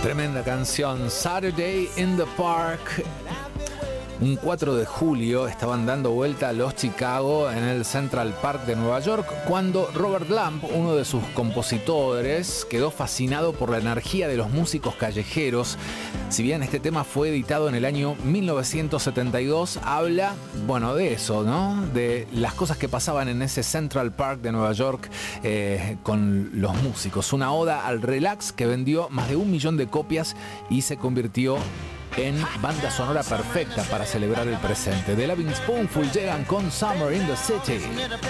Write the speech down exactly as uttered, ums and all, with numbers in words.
Tremenda canción, Saturday in the Park. Un cuatro de julio estaban dando vuelta a los Chicago en el Central Park de Nueva York cuando Robert Lamb, uno de sus compositores, quedó fascinado por la energía de los músicos callejeros. Si bien este tema fue editado en el año mil novecientos setenta y dos, habla, bueno, de eso, ¿no? De las cosas que pasaban en ese Central Park de Nueva York eh, con los músicos. Una oda al relax que vendió más de un millón de copias y se convirtió en banda sonora perfecta para celebrar el presente. The Loving Spoonful llegan con Summer in the City.